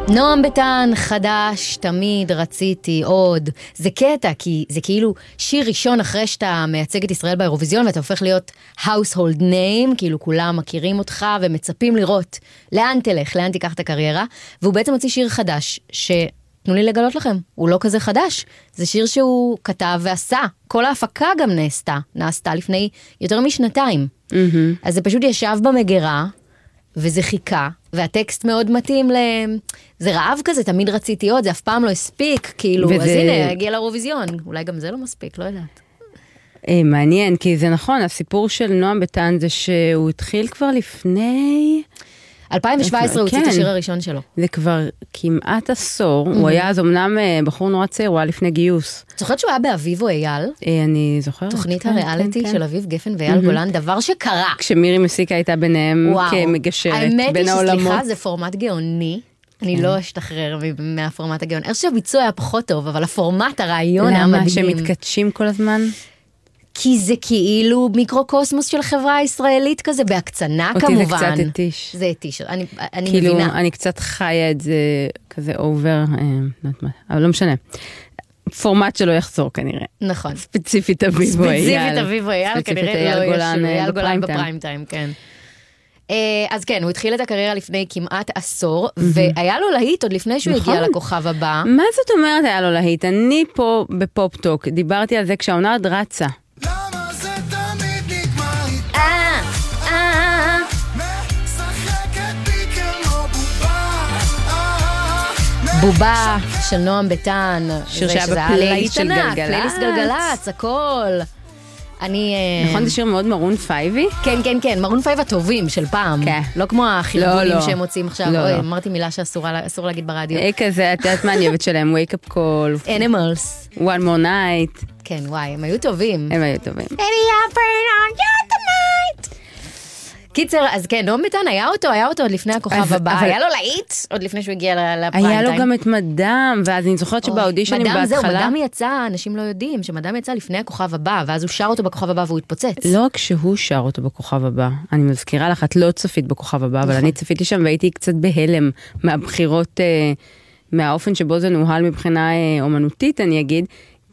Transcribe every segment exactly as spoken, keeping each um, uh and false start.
נועם ביטן, חדש, תמיד רציתי עוד. זה קטע, כי זה כאילו שיר ראשון אחרי שאתה מייצג את ישראל באירוויזיון, ואתה הופך להיות household name, כאילו כולם מכירים אותך ומצפים לראות לאן תלך, לאן תיקח את הקריירה, והוא בעצם הוציא שיר חדש, שתנו לי לגלות לכם, הוא לא כזה חדש, זה שיר שהוא כתב ועשה, כל ההפקה גם נעשתה, נעשתה לפני יותר משנתיים. Mm-hmm. אז זה פשוט ישב במגירה, וזה חיכה, והטקסט מאוד מתאים ל... זה רעב כזה, תמיד רציתי עוד, זה אף פעם לא הספיק, כאילו, וזה... אז הנה, הגיע לאירוויזיון, אולי גם זה לא מספיק, לא יודעת. מעניין, כי זה נכון, הסיפור של נועם ביטן זה שהוא התחיל כבר לפני... אלפיים שבע עשרה הוא הוציא את השיר הראשון שלו. זה כבר כמעט עשור, הוא היה אז אמנם בחור נורא צעיר, הוא היה לפני גיוס. זוכרת שהוא היה באביב או אייל? אני זוכרת. תוכנית הריאליטי של אביב גפן ואייל גולן, דבר שקרה. כשמירי מסיקה הייתה ביניהם כמגשרת בין העולמות. האמת היא שסליחה, זה פורמט גאוני. אני לא אשתחרר מהפורמט הגאוני. אני חושב שהביצוע היה פחות טוב, אבל הפורמט, הרעיון היה מדהים. למה? שמתקדשים כל הזמן? כי זה כאילו מיקרוקוסמוס של חברה הישראלית כזה, בהקצנה כמובן. אותי זה קצת התיש. זה התיש, אני, אני כאילו, מבינה. אני קצת חיה את זה כזה אובר, אבל לא משנה. פורמט שלא יחזור כנראה. נכון. ספציפית אביב או אייל. ספציפית אביב או אייל, כנראה לא יש. אייל גולן בפריים טיים, כן. אז כן, הוא התחיל את הקריירה לפני כמעט עשור, והיה לו להיט עוד לפני שהוא הגיע לכוכב הבא. מה זאת אומרת היה לו להיט? אני פה בפופ-טוק, דיברתי על זה כשהעונה עוד רצה. למה זה תמיד נגמר איתה? אה, אה, משחקת בי כמו בובה. בובה של נועם ביטן. שיר שהיה בפלייליסט של גלגלצ. פלייליסט גלגלצ, הכל. אני... נכון, זה שיר מאוד מרון פייבי? כן, כן, כן, מרון פייב הטובים של פעם. כן. לא כמו החרבונים לא. שהם מוצאים עכשיו. לא, אוי, לא. אמרתי מילה שאסור להגיד ברדיו. אה, כזה, את יודעת מה אני אוהבת שלהם, wake up call, Animals. one more night. כן, וואי, הם היו טובים. הם היו טובים. Baby, I'll burn on you tonight. קיצר, אז כן, נועם ביטן היה אותו, היה אותו עוד לפני הכוכב אז- הבא, אבל- היה לו להיט, עוד לפני שהוא הגיע ל- לפריים היה לו טיים. גם את מדם, ואז אני זוכרת שבאודישנים מדם זהו, בהתחלה... מדם יצא, אנשים לא יודעים, שמדם יצא לפני הכוכב הבא, ואז הוא שר אותו בכוכב הבא והוא התפוצץ. לא רק שהוא שר אותו בכוכב הבא, אני מזכירה לך, את לא צפית בכוכב הבא, אבל אני צפיתי שם והייתי קצת בהלם מהבחירות, אה, מהאופן שבו זה נוהל מבחינה אה, אומנותית, אני אגיד,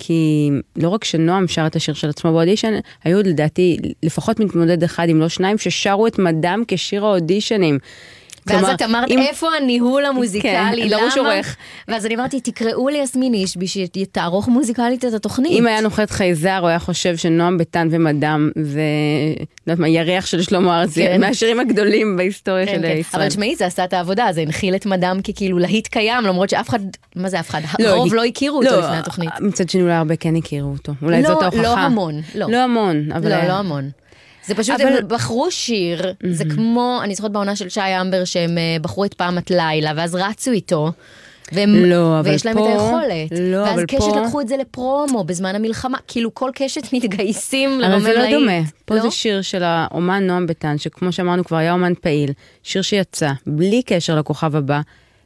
כי לא רק שנועם שר את השיר של עצמו באודישן, היו לדעתי לפחות מתמודד אחד, אם לא שניים, ששרו את מדם כשיר האודישנים. ואז כלומר, את אמרת, אם- איפה הניהול המוזיקלי, כן, דרוש למה? עורך. ואז אני אמרתי, תקראו לי יסמין איש, בשביל שתערוך מוזיקלית את התוכנית. אם היה נוחת חייזר, הוא היה חושב שנועם ביטן ומדם זה, לא יודעת מה, ירח של שלמה ארצי, כן. מהשירים הגדולים בהיסטוריה כן, של כן. ישראל. אבל שמעי, זה עשה את העבודה, זה הנחיל את מדם ככאילו להיט קיים, למרות שאף אחד, מה זה אף אחד? לא, הרוב היא- לא הכירו אותו לפני התוכנית. מצד שני אולי הרבה כן הכירו אותו. אולי לא, זאת ההוכחה. לא המון, לא. לא המון, אבל... לא, לא המון. זה פשוט, אבל- הם בחרו שיר, זה כמו, אני זוכרת בעונה של שי אמבר, שהם אה, בחרו את פעמת לילה, ואז רצו איתו, והם, לא, אבל ויש להם פה- את היכולת. לא, ואז אבל קשת פה- לקחו את זה לפרומו, בזמן המלחמה, כאילו כל קשת מתגייסים אבל לרומם זה לא להיט. דומה. פה לא? זה שיר של האומן נועם ביטן, שכמו שאמרנו כבר היה אומן פעיל, שיר שיצא, בלי קשר לכוכב הבא,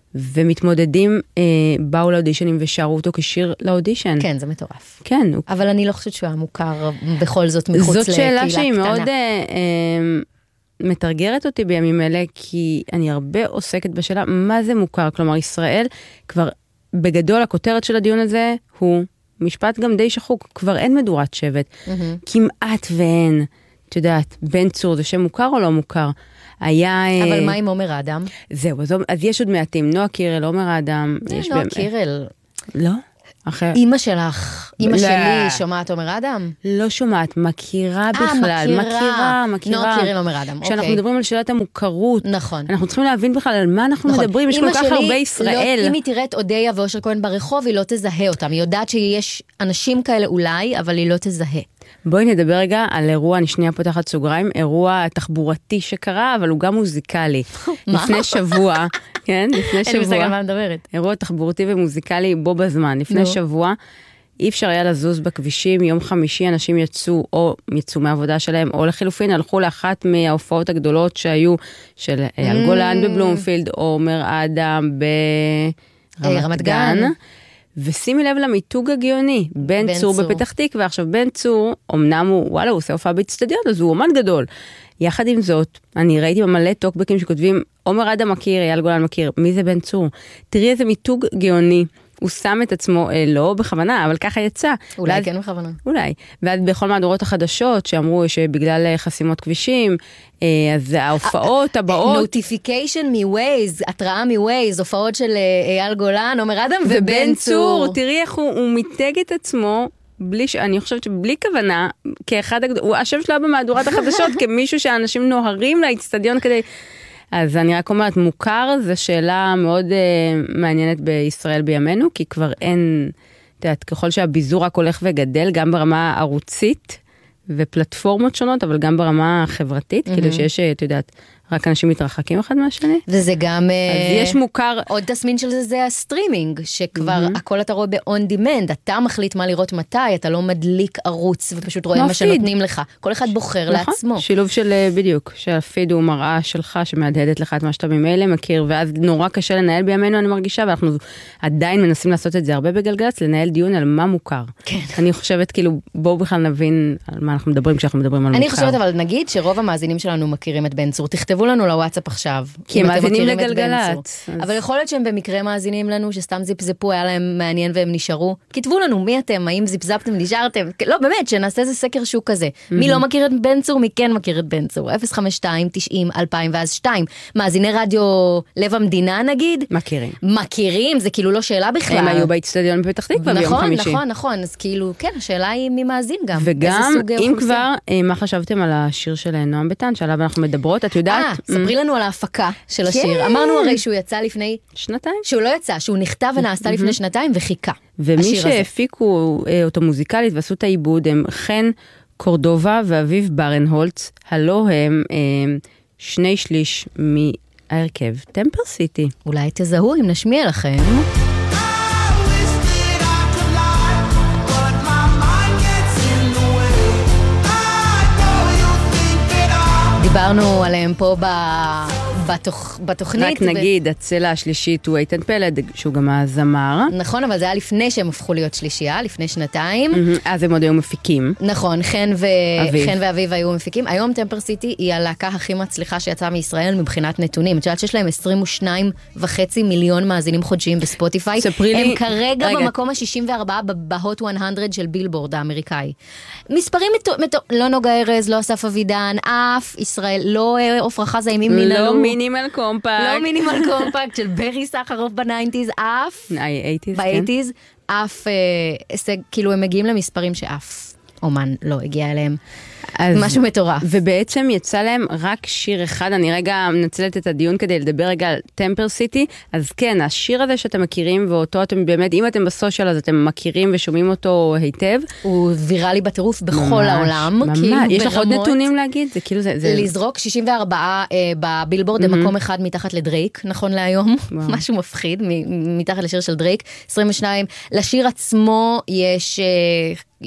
ומתמודדים אה, באו לאודישנים ושרו אותו כשיר לאודישן. כן, זה מטורף. כן. הוא- אבל אני לא חושבת שהוא היה מוכר בכל זאת מחוץ זאת לקהילה שאלה קטנה. שהיא מאוד אה, אה, מתרגרת אותי בימים אלה, כי אני הרבה עוסקת בשאלה מה זה מוכר. כלומר, ישראל כבר בגדול הכותרת של הדיון הזה הוא משפט גם די שחוק, כבר אין מדורת שבט. כמעט ואין, את יודעת, בן צור זה שם מוכר או לא מוכר? היה... אה, אבל מה עם עומר אדם? זהו, אז, אז יש עוד מעטים, נועה קירל, עומר האדם. יש נועה באמת- קירל. לא? אחר. אמא שלך, אמא לא. שלי, שומעת עומר אדם? לא שומעת, מכירה בכלל, מכירה. מכירה, מכירה. נועה קירל, עומר אדם, כשאנחנו אוקיי. מדברים על שאלת המוכרות, נכון. אנחנו צריכים להבין בכלל על מה אנחנו נכון. מדברים, יש אמא כל כך שלי הרבה ישראל. לא, אם היא תראה את אודיה ואושר כהן ברחוב, היא לא תזהה אותם. היא יודעת שיש אנשים כאלה אולי, אבל היא לא תזהה. בואי נדבר רגע על אירוע, אני שנייה פותחת סוגריים, אירוע תחבורתי שקרה, אבל הוא גם מוזיקלי. מה? לפני שבוע, כן, לפני אין לי מושג שבוע, על מה מדברת. אירוע תחבורתי ומוזיקלי בו בזמן. לפני נו. שבוע, אי אפשר היה לזוז בכבישים, יום חמישי אנשים יצאו, או יצאו מהעבודה שלהם, או לחילופין, הלכו לאחת מההופעות הגדולות שהיו, של אייל גולן בבלומפילד, או עומר אדם ברמת רמת גן. גן. ושימי לב למיתוג הגאוני, בן בן צור צור. בפתח תקווה, עכשיו בן צור, אמנם הוא, וואלה, הוא עושה הופעה באצטדיון, אז הוא אומן גדול. יחד עם זאת, אני ראיתי במלא טוקבקים שכותבים, עומר אדם מכיר, אייל גולן מכיר, מי זה בן צור? תראי איזה מיתוג גאוני. הוא שם את עצמו, אה, לא בכוונה, אבל ככה יצא. אולי ואז, כן בכוונה. אולי. ואז בכל מהדורות החדשות שאמרו שבגלל אה, חסימות כבישים, אה, אז ההופעות הבאות... נוטיפיקיישן מווייז, התראה מווייז, הופעות של אה, אייל גולן, עומר אדם ובן ובן צור. צור, תראי איך הוא, הוא מיתג את עצמו, בלי ש... אני חושבת שבלי כוונה, כאחד הגדול, הוא השם שלו במהדורת החדשות, כמישהו שאנשים נוהרים לאצטדיון כדי... אז אני רק אומרת, מוכר זו שאלה מאוד uh, מעניינת בישראל בימינו, כי כבר אין, את יודעת, ככל שהביזור רק הולך וגדל, גם ברמה ערוצית ופלטפורמות שונות, אבל גם ברמה חברתית, mm-hmm. כאילו שיש, את יודעת, רק אנשים מתרחקים אחד מהשני. וזה גם... אז יש מוכר... עוד תסמין של זה זה הסטרימינג, שכבר mm-hmm. הכל אתה רואה ב-on demand, אתה מחליט מה לראות מתי, אתה לא מדליק ערוץ ופשוט רואה מה שנותנים לך. כל אחד בוחר נכון? לעצמו. שילוב של בדיוק, שהפיד הוא מראה שלך, שמהדהדת לך את מה שאתה ממילא מכיר, ואז נורא קשה לנהל בימינו, אני מרגישה, ואנחנו עדיין מנסים לעשות את זה הרבה בגלגלץ, לנהל דיון על מה מוכר. כן. אני חושבת, כאילו, בואו בכלל נבין על מה אנחנו מדברים כשאנחנו מדברים על אני מוכר. חושבת, אבל נגיד שרוב המאזינים שלנו מכירים את בן צור. תכתבו לנו לוואטסאפ עכשיו. כי הם אם אתם מאזינים מכירים את בן לגלגלצ. צור. אז- אבל יכול להיות שהם במקרה מאזינים לנו, שסתם זיפזפו, היה להם מעניין והם נשארו. כתבו לנו מי אתם, האם זיפזפתם, נשארתם. לא, באמת, שנעשה איזה סקר שוק כזה. מי לא מכיר את בן צור, מי כן מכיר את בן צור. אפס חמש שתיים תשעים אלפיים ואז שתיים. מאזיני רדיו לב המדינה נגיד. מכירים. מכירים, זה כאילו לא שאלה בכלל. הם היו באצטדיון בפתח תקווה ביום נכון, חמישי. נכון, נכון. אז כאילו, כן, השאלה היא מי מאזין גם. וגם, איזה סוג אם אוכלוסייה. כבר, אה, מה חשבתם על השיר של נועם ביטן, שעליו אנחנו מדברות, את אה, יודעת? ספרי לנו על ההפקה של כן. השיר. אמרנו הרי שהוא יצא לפני, שנתיים. שהוא לא יצא, שהוא נכתב ונעשה לפני שנתיים וחיכה. ומי השיר הזה. שהפיקו אה, אותו מוזיקלית ועשו את העיבוד הם חן קורדובה ואביב ברנהולץ, הלא הם אה, שני שליש מהרכב טמפר סיטי. אולי תזהו אם נשמיע לכם. דיברנו עליהם פה ב... בתוכ... בתוכנית. רק נגיד, הצלע השלישית הוא איתן פלד, שהוא גם הזמר. נכון, אבל זה היה לפני שהם הפכו להיות שלישייה, לפני שנתיים. אז הם עוד היו מפיקים. נכון, חן, ו... אביב. חן ואביב היו מפיקים. היום טמפר סיטי היא הלהקה הכי מצליחה שיצאה מישראל מבחינת נתונים. את יודעת שיש להם עשרים ושניים וחצי מיליון מאזינים חודשיים בספוטיפיי. ספרי לי- הם כרגע רגע. במקום ה-שישים וארבע בהוט מאה של בילבורד האמריקאי. מספרים מטו... מטו... לא נוגה ארז, לא אסף אבידן, אף ישראל, לא אה, עופרה חזה עם מינה לא לו. מינימל קומפקט. לא מינימל קומפקט של ברי סחרוף בניינטיז, אף ה-אייטיז, כן. באייטיז, אף אה, הישג, כאילו הם מגיעים למספרים שאף אומן לא הגיע אליהם. אז- משהו מטורף. ובעצם יצא להם רק שיר אחד, אני רגע מנצלת את הדיון כדי לדבר רגע על טמפר סיטי, אז כן, השיר הזה שאתם מכירים ואותו אתם באמת, אם אתם בסושיאל אז אתם מכירים ושומעים אותו היטב. הוא ויראלי בטירוף בכל ממש, העולם. ממש. כאילו יש לך עוד ברמות. נתונים להגיד? זה כאילו זה... זה... לזרוק שישים וארבע אה, בבילבורד במקום אחד מתחת לדרייק, נכון להיום. משהו מפחיד, מ- מתחת לשיר של דרייק. עשרים ושניים. לשיר עצמו יש אה,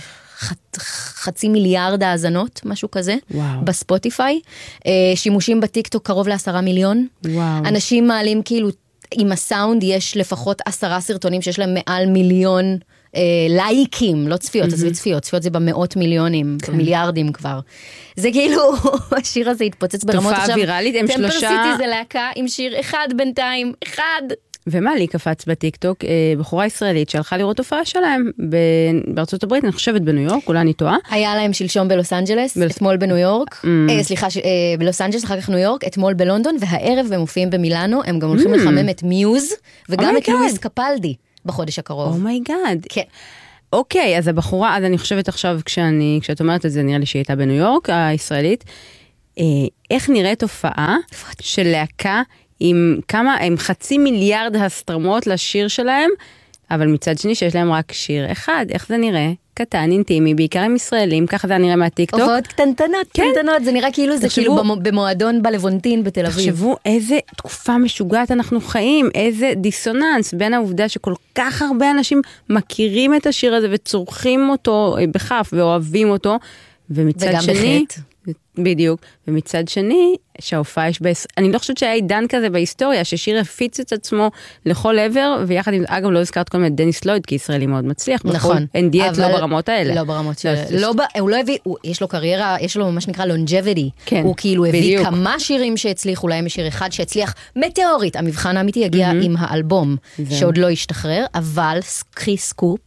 ח- חצי מיליארד האזנות, משהו כזה, וואו. בספוטיפיי. אה, שימושים בטיקטוק קרוב לעשרה מיליון. וואו. אנשים מעלים כאילו, עם הסאונד יש לפחות עשרה סרטונים שיש להם מעל מיליון אה, לייקים, לא צפיות, עזבי צפיות, צפיות זה במאות מיליונים, במיליארדים כבר. זה כאילו, השיר הזה התפוצץ ברמות תופעה ויראלית, הם טמפר שלושה- סיטי זה להקה עם שיר אחד בינתיים, אחד. ומה לי קפץ בטיקטוק? אה, בחורה ישראלית שהלכה לראות הופעה שלהם ב- בארצות הברית, אני חושבת בניו יורק, אולי אני טועה. היה להם שלשום בלוס אנג'לס, בלוס- אתמול בניו יורק, אה, סליחה, ש- אה, בלוס אנג'לס, אחר כך ניו יורק, אתמול בלונדון, והערב הם מופיעים במילאנו, הם גם הולכים לחמם את מיוז, וגם Oh my את לואיס God. קפלדי בחודש הקרוב. אומייגאד. כן. אוקיי, אז הבחורה, אז אני חושבת עכשיו, כשאני, כשאת אומרת את זה, נראה לי שהיא הייתה בניו יורק, הישראלית, אה, איך נראית הופעה של להקה עם כמה, עם חצי מיליארד הסטרמות לשיר שלהם, אבל מצד שני שיש להם רק שיר אחד, איך זה נראה? קטן, אינטימי, בעיקר עם ישראלים, ככה זה נראה מהטיקטוק. הופעות קטנטנות, כן. קטנטנות, זה נראה כאילו זה תחשבו- כאילו במו- במועדון בלוונטין בתל אביב. תחשבו איזה תקופה משוגעת אנחנו חיים, איזה דיסוננס בין העובדה שכל כך הרבה אנשים מכירים את השיר הזה וצורכים אותו בכף ואוהבים אותו, ומצד וגם שני, בחטא. בדיוק, ומצד שני, שההופעה יש, בעש... אני לא חושבת שהיה עידן כזה בהיסטוריה, ששיר הפיץ את עצמו לכל עבר, ויחד עם, אגב, לא הזכרת כל מיני דניס לויד, כי ישראלי מאוד מצליח, נכון. אין דיאט לא ברמות האלה. לא ברמות האלה. לא, ב... הוא לא הביא, הוא... יש לו קריירה, יש לו מה שנקרא longevity. כן, הוא כאילו הביא בדיוק. כמה שירים שהצליחו, אולי משיר אחד שהצליח מטאורית. המבחן האמיתי יגיע עם האלבום, שעוד לא השתחרר, אבל קחי סקופ.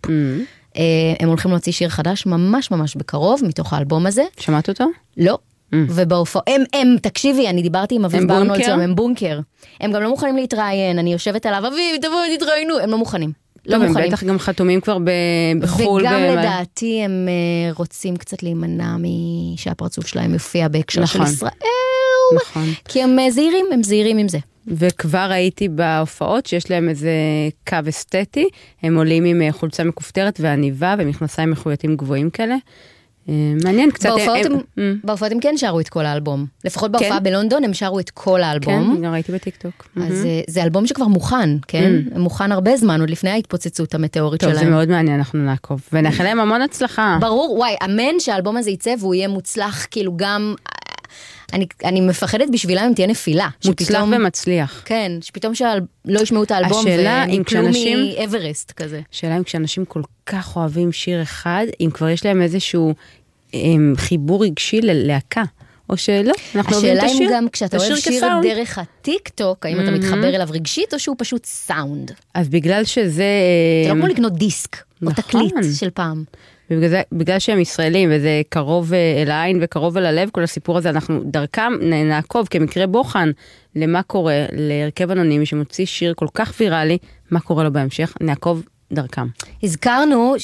הם הולכים להוציא שיר חדש ממש ממש בקרוב, מתוך האלבום הזה. שמעת אותו? לא. ובהופעה, הם, הם, תקשיבי, אני דיברתי עם אביב ברנולדסון, הם בונקר. הם גם לא מוכנים להתראיין, אני יושבת עליו, אביב, תבואו, תתראיינו, הם לא מוכנים. לא טוב, מוכנים. הם בטח גם חתומים כבר בחול. וגם לדעתי הם רוצים קצת להימנע שהפרצוף שלהם יופיע בהקשר של ישראל. נכון. כי הם זהירים, הם זהירים עם זה. וכבר ראיתי בהופעות שיש להם איזה קו אסתטי, הם עולים עם חולצה מכופתרת ועניבה ומכנסיים מחויטים גבוהים כאלה. מעניין קצת. בהופעות הם כן שרו את כל האלבום. לפחות בהופעה בלונדון הם שרו את כל האלבום. כן, גם ראיתי בטיקטוק. אז זה אלבום שכבר מוכן, כן? מוכן הרבה זמן, עוד לפני ההתפוצצות המטאורית שלהם. טוב, זה מאוד מעניין, אנחנו נעקוב. ונאחל להם המון הצלחה. ברור, וואי, אמן שהאלבום הזה יצא והוא יהיה מוצלח, כאילו גם... אני, אני מפחדת בשבילה אם תהיה נפילה. מוצלח שפתאום, ומצליח. כן, שפתאום שלא ישמעו את האלבום וניפלו מאברסט כזה. השאלה אם כשאנשים כל כך אוהבים שיר אחד, אם כבר יש להם איזשהו הם, חיבור רגשי ללהקה, או שלא, אנחנו אוהבים את השיר. השאלה אם גם כשאתה אוהב שיר כסאונד. דרך הטיק טוק, האם mm-hmm. אתה מתחבר אליו רגשית, או שהוא פשוט סאונד. אז בגלל שזה... זה לא כמו לקנות דיסק, או נכון. תקליט של פעם. ובגלל זה, בגלל שהם ישראלים, וזה קרוב אל העין וקרוב אל הלב, כל הסיפור הזה, אנחנו דרכם נעקוב כמקרה בוחן, למה קורה להרכב אנונימי שמוציא שיר כל כך ויראלי, מה קורה לו בהמשך, נעקוב דרכם. הזכרנו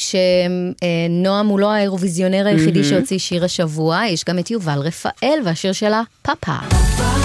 שנועם הוא לא האירוויזיונר היחידי שהוציא שיר השבוע, יש גם את יובל רפאל והשיר שלה פאפה.